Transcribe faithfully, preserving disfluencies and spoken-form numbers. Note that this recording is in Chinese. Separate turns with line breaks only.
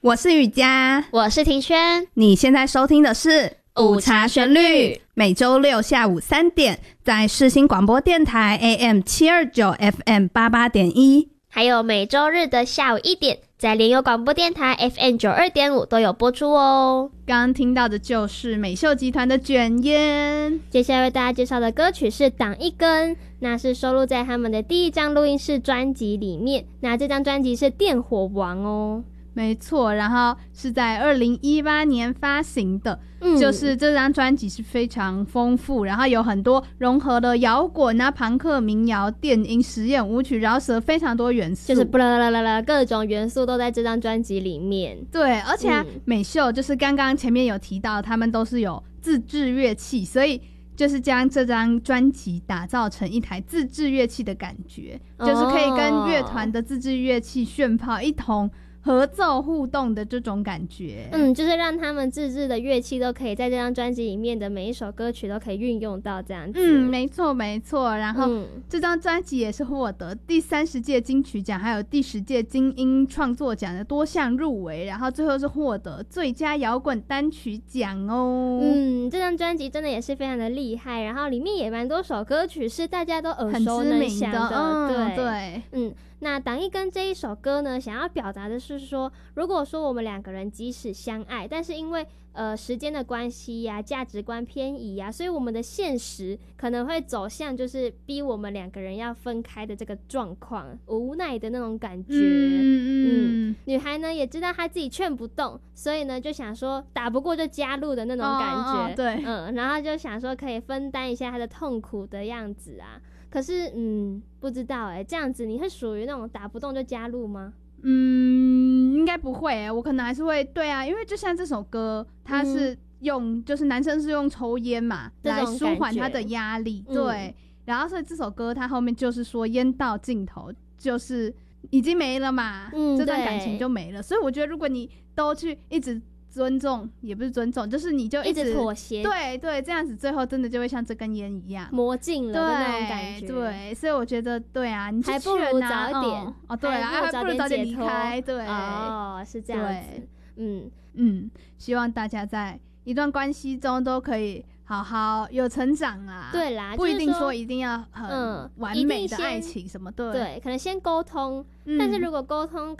我是雨佳，
我是庭轩，
你现在收听的是
午茶旋律，
每周六下午三点在世新广播电台 A M 七二九 F M 八八点一，
还有每周日的下午一点在联友广播电台 F M 九二点五都有播出哦。
刚刚听到的就是美秀集团的卷烟，
接下来为大家介绍的歌曲是挡一根，那是收录在他们的第一张录音室专辑里面，那这张专辑是电火王哦。
没错，然后是在二零一八年发行的、
嗯、
就是这张专辑是非常丰富，然后有很多融合了摇滚啊、朋克、民谣、电音、实验舞曲，饶舌非常多元素，
就是布啦啦啦啦，各种元素都在这张专辑里面。
对，而且、啊
嗯、
美秀就是刚刚前面有提到他们都是有自制乐器，所以就是将这张专辑打造成一台自制乐器的感觉、哦、就是可以跟乐团的自制乐器炫炮一同合奏互动的这种感觉。
嗯，就是让他们自制的乐器都可以在这张专辑里面的每一首歌曲都可以运用到这样子。
嗯，没错没错。然后、嗯、这张专辑也是获得第三十届金曲奖还有第十届金音创作奖的多项入围，然后最后是获得最佳摇滚单曲奖哦。
嗯，这张专辑真的也是非常的厉害，然后里面也蛮多首歌曲是大家都耳熟能详的。
很知名的，嗯、
对
对，
嗯。那挡一根这一首歌呢，想要表达的是说，如果说我们两个人即使相爱，但是因为呃时间的关系呀、啊、价值观偏移呀、啊，所以我们的现实可能会走向就是逼我们两个人要分开的这个状况，无奈的那种感觉。嗯嗯，女孩呢也知道她自己劝不动，所以呢就想说打不过就加入的那种感觉。
哦哦对，
嗯，然后就想说可以分担一下她的痛苦的样子啊。可是，嗯，不知道哎、欸，这样子你会属于那种打不动就加入吗？
嗯，应该不会哎、欸，我可能还是会对啊，因为就像这首歌，它是用、嗯、就是男生是用抽烟嘛来舒缓他的压力，对、嗯，然后所以这首歌它后面就是说烟到尽头就是已经没了嘛，嗯，这段感情就没了，所以我觉得如果你都去一直尊重也不是尊重，就是你就一 直,
一直妥协，
对对，这样子最后真的就会像这根烟一样
磨尽了的那种感觉。
对，所以我觉得对啊，你
还不如早一点、
嗯、哦，对啊，还不如早点离开。对，
哦，是这样子。嗯
嗯，希望大家在一段关系中都可以好好有成长啊。
对啦，
不一定说一定要很完美的爱情什么的、
嗯、对，可能先沟通、嗯、但是如果沟通